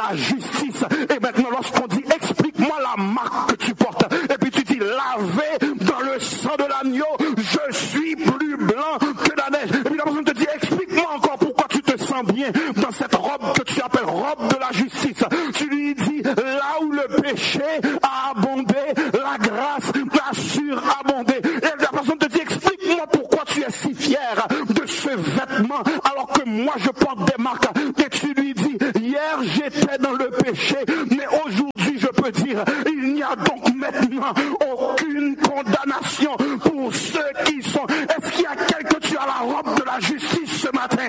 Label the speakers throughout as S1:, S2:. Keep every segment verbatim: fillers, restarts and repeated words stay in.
S1: la justice. Et maintenant, lorsqu'on dit explique-moi la marque que tu portes, et puis tu dis lavé dans le sang de l'agneau, je suis plus blanc que la neige. Et puis la personne te dit explique-moi encore pourquoi tu te sens bien dans cette robe que tu appelles robe de la justice. Tu lui dis là où le péché a abondé, la grâce a surabondé. Et la personne te dit explique-moi pourquoi tu es si fier de ce vêtement alors que moi je porte des marques. Et tu lui dis hier j'étais dans le péché, mais aujourd'hui je peux dire il n'y a donc maintenant aucune condamnation pour ceux qui sont. Est-ce qu'il y a quelqu'un, tu as la robe de la justice ce matin?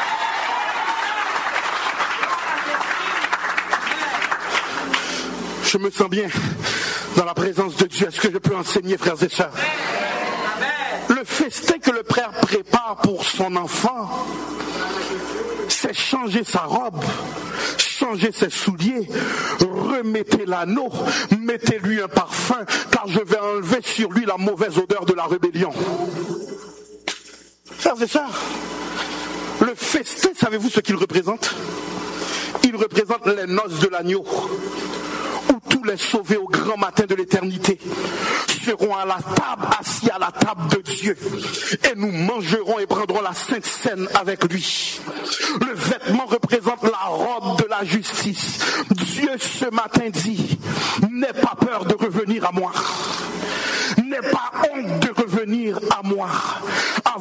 S1: Je me sens bien dans la présence de Dieu. Est-ce que je peux enseigner, frères et sœurs? Le festin que le père prépare pour son enfant, c'est changer sa robe, changer ses souliers, remettez l'anneau, mettez-lui un parfum, car je vais enlever sur lui la mauvaise odeur de la rébellion. Frères et sœurs, le festin, savez-vous ce qu'il représente? Il représente les noces de l'agneau, où tous les sauvés au grand matin de l'éternité seront à la table, assis à la table de Dieu, et nous mangerons et prendrons la sainte scène avec lui. Le vêtement représente la robe de la justice. Dieu ce matin dit, n'aie pas peur de revenir à moi, n'aie pas honte de revenir à moi.